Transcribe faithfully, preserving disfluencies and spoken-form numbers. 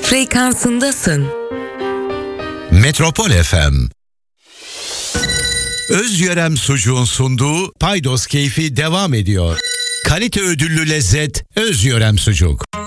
frekansındasın. Metropol F M. Özyörem Sucuğun sunduğu Paydos Keyfi devam ediyor. Kalite ödüllü lezzet Özyörem Sucuk.